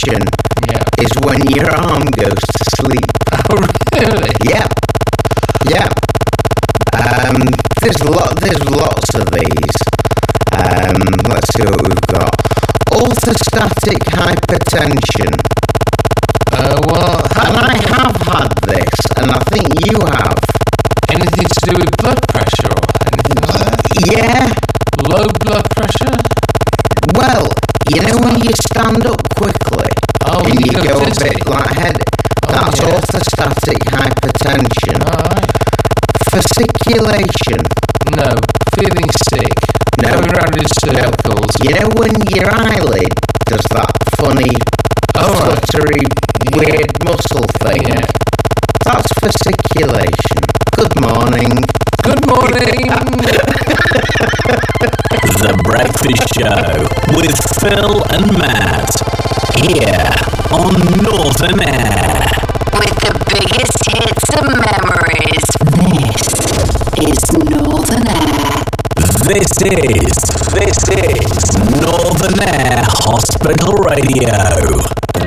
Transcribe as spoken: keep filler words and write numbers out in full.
hypertension Yeah. is when your arm goes to sleep. Oh, really? Yeah, yeah. Um, there's lot, there's lots of these. Um, let's see what we've got. Orthostatic hypertension. Uh, well, And how, I have had this, and I think you have. anything to do with blood pressure or anything like that? Yeah. Low blood pressure? Well, you know when you stand up quickly Oh, and you you go go a dizzy. bit lightheaded, Oh, that's yeah. orthostatic hypertension. Alright. Fasciculation. No. Feeling sick. No. Going around in circles. You know when your eyelid does that funny, Oh, right. fluttery, weird muscle thing? Yeah. That's fasciculation. Good morning. Good morning. The Breakfast Show with Phil and Matt. Here on Northern Air. With the biggest hits and memories. This is Northern Air. This is, this is Northern Air Hospital Radio.